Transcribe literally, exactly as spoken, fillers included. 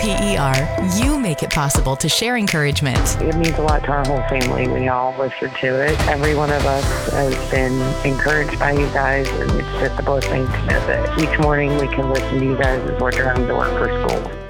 P E R, you make it possible to share encouragement. It means a lot to our whole family. We all listen to it. Every one of us has been encouraged by you guys, and it's just a blessing to know that each morning we can listen to you guys as we're driving to work for school.